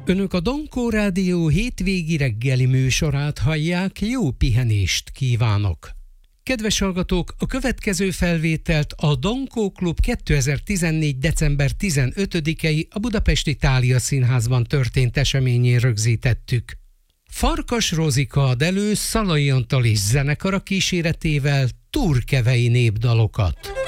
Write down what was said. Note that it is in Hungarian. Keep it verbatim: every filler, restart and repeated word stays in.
Önök a Dankó Rádió hétvégi reggeli műsorát hallják, jó pihenést kívánok! Kedves hallgatók, a következő felvételt a Dankó Klub kétezer-tizennégy. december tizenötödikei a Budapesti Thália Színházban történt eseményén rögzítettük. Farkas Rozika ad elő Szalai Antal és zenekara kíséretével turkevei népdalokat.